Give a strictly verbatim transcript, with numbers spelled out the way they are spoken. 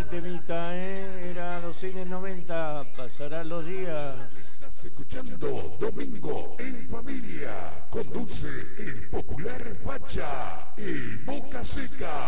buen temita, ¿eh? Era los cines noventa, pasarán los días. Estás escuchando Domingo en Familia. Conduce el popular Pacha, el Boca Seca.